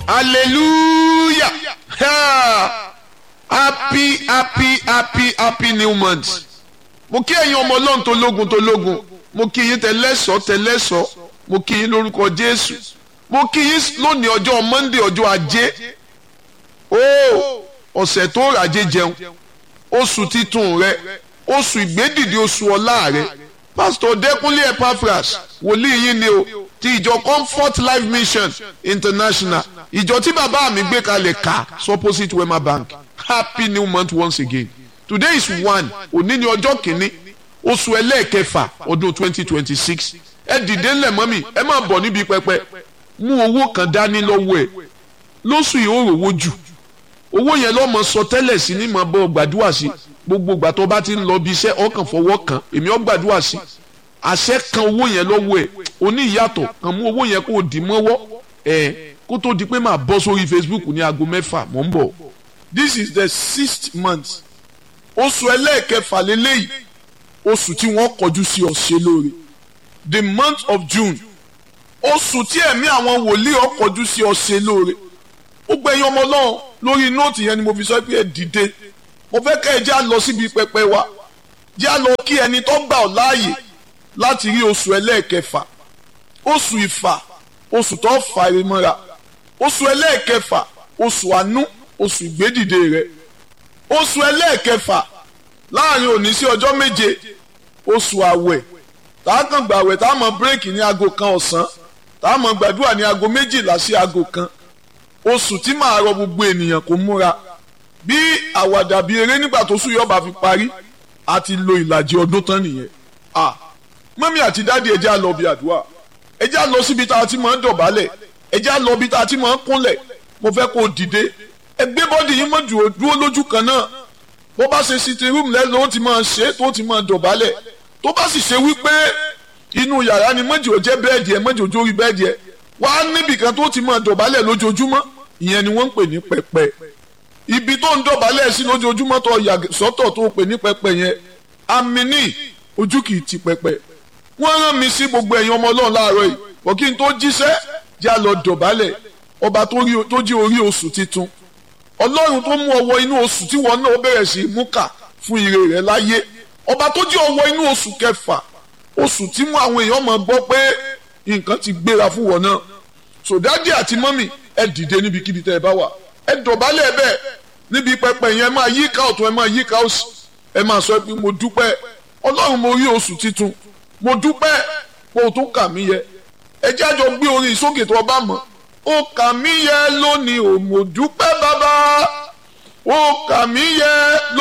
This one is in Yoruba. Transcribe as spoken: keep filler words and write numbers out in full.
hallelujah ha. happy happy happy happy new month. mo kí ẹ̀yin ọmọ ọlọ́run tó lógun tó lógun mo kí yín tẹlẹ́sọ̀ tẹlẹ́sọ̀ mo kí yín lórúkọ jésù mo kí yín lónìí ọjọ́ monday ọjọ́ ajé ó ọ̀sẹ̀ tó ràjé jẹun oṣù titun rẹ oṣù ìgbédìde oṣù ọlá rẹ pásítọ̀ dẹ́kunlé epaphras wòlíì yín ni o ti ìjọ comfort life mission international ìjọ tí bàbá mi gbé kalẹ̀ ká opposite wema bank. Happy new month once again. Today is one òní ni ọjọ́ kìíní oṣù ẹlẹ́ẹ̀kẹfà ọdún twenty twenty six. ẹ dìde ńlẹ̀ mọ́mì ẹ máa bọ̀ níbi pẹpẹ mú owó kan dání lọ́wọ́ ẹ lóṣù yìí ó rówó jù owó yẹn lọ́mọ sọ tẹ́lẹ̀ sí ní máa bọ̀ gbàdúrà sí gbogbo ìgbà tó bá ti ń lọ bí iṣẹ́ ọkàn fọwọ́ kan èmi ó gbàdúrà sí àṣẹ kan owó yẹn lọ́wọ́ ẹ oní ìyàtọ̀ kan mú owó yẹn kó o dì mọ́wọ́ ẹ kó tó di pé máa bọ́ sórí Facebook ní aago mẹ́fà mò ń bọ̀. This is the sixth month oṣù ẹlẹ́ẹ̀kẹfà lélẹ́yìí oṣù tí wọ́n kọjú sí ọ̀sẹ̀ lóore the month of June oṣù tí ẹ̀mí àwọn wòlíì ó kọjú sí ọ̀sẹ̀ lóore ó gbẹ̀yìn ọmọ náà lórí nóòtì yẹn ni mo fi sọ pé ẹ dìde mo fẹ́ kẹ́ ẹ já lọ síbi pẹpẹ wa já lọ kí ẹni tó gbà ọ́ láàyè láti rí oṣù ẹlẹ́ẹ̀kẹfà oṣù ìfà oṣù tó fà ẹ mọ́ra oṣù ẹlẹ́ẹ̀kẹfà oṣù àánú oṣù ìgbédìde rẹ oṣù ẹlẹ́ẹ̀kẹfà láàrin òní sí ọjọ́ méje oṣù àwẹ̀ tá a kàn gbàwẹ̀ tá a mọ bírèkì ní aago kan ọ̀sán tá a mọ gbàdúrà ní aago méjìlá sí aago kan oṣù tí màá rọ gbogbo ènìyàn kó múra bí àwàdà bí eré nígbà tó sùn yọba fi parí àti lo ìlàjì ọdún tán nìyẹn ah mọ́mí àti dáàdi ẹ jẹ́ á lọ bí àdúrà ẹ jẹ́ á lọ síbi tá a ti máa ń dọ̀bálẹ̀ ẹ jẹ́ á lọ bí tá a ti máa ń kúnlẹ̀ mo fẹ́ kó o dìde ẹgbẹ́ bọ́dì yín mọ̀ dúró lójú kan náà bó bá ṣe sitting room lẹ́nu ó ti máa ṣe tó ti máa dọ̀bálẹ̀ tó bá sì ṣe wípé inú yàrá ni mọ̀jì ò jẹ́ bẹ́ẹ̀dì ẹ̀ mọ̀jì ò jórí bẹ́ẹ̀dì ẹ̀ wá níbì kan tó ti máa dọ̀bálẹ̀ lójoojúmọ́ ìyẹn ni wọ́n ń pè ní pẹpẹ ibi tó ń dọ̀bálẹ̀ sí lójoojúmọ́ tó yà sọ́tọ̀ tó pè ní pẹpẹ yẹn àmì ní ojú kì í ti pẹpẹ wọ́n rán mi sí gbogbo ẹ̀yin ọmọ Ọlọ́run láàárọ̀ yìí bọ̀ kí n tó jíṣẹ́ já lọ dọ̀bálẹ̀ ọba tó jí orí oṣù titun Ọlọ́run tó mú ọwọ́ inú oṣù tí wọn náà bẹ̀rẹ̀ sí mú kà fún ire rẹ̀ láyé ọba tó jí ọwọ́ inú oṣù kẹfà oṣù tí mú àwọn èèyàn máa gbọ́ pé nǹkan ti gbéra fún wọn náà so dádì àti mọ́mì ẹ dìde níbikíbi tẹ́ ẹ bá wà ẹ dọ̀bálẹ̀ bẹ́ẹ̀ níbi pẹpẹ yẹn ẹ máa yí ká ọ̀tún ẹ máa yí ká òsì ẹ máa sọ pé mo dúpẹ́ Ọlọ́run mo rí oṣù titun mo dúpẹ́ pé o tún kà mí yẹ ẹ jẹ́ àjọ gbé orin ìsókè tó ọba mọ̀ ó kà mí yẹ lónìí ò mo dúpẹ́ bàbá ó kà mí yẹ